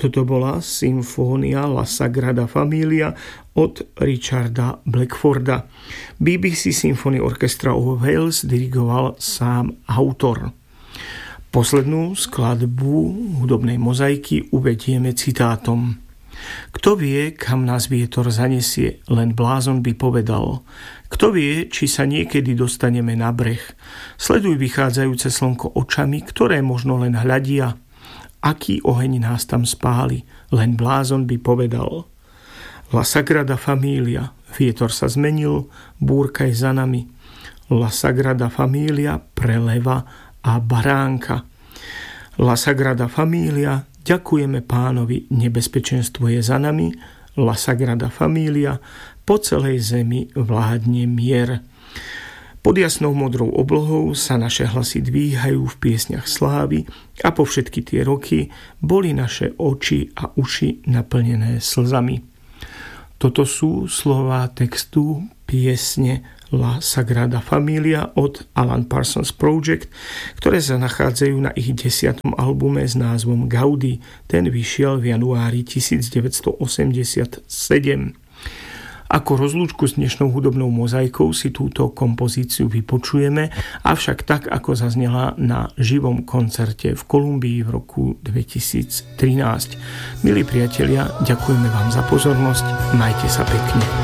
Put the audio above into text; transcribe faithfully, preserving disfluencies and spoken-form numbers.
Toto bola symfónia La Sagrada Familia od Richarda Blackforda. bé bé cé Symphony Orchestra of Wales dirigoval sám autor. Poslednú skladbu hudobnej mozaiky uvedieme citátom. Kto vie, kam nás vietor zanesie, len blázon by povedal. Kto vie, či sa niekedy dostaneme na breh. Sleduj vychádzajúce slnko očami, ktoré možno len hľadia. Aký oheň nás tam spáli, len blázon by povedal. La Sagrada Familia, vietor sa zmenil, búrka je za nami. La Sagrada Familia pre leva a baránka. La Sagrada Familia, ďakujeme Pánovi, nebezpečenstvo je za nami. La Sagrada Familia, po celej zemi vládne mier. Pod jasnou modrou oblohou sa naše hlasy dvíhajú v piesňach slávy a po všetky tie roky boli naše oči a uši naplnené slzami. Toto sú slová textu piesne La Sagrada Familia od Alan Parsons Project, ktoré sa nachádzajú na ich desiatom albume s názvom Gaudí. Ten vyšiel v januári devätnásťstoosemdesiatsedem. Ako rozlúčku s dnešnou hudobnou mozaikou si túto kompozíciu vypočujeme, avšak tak, ako zaznela na živom koncerte v Kolumbii v roku dvetisíctrinásť. Milí priatelia, ďakujeme vám za pozornosť, majte sa pekne.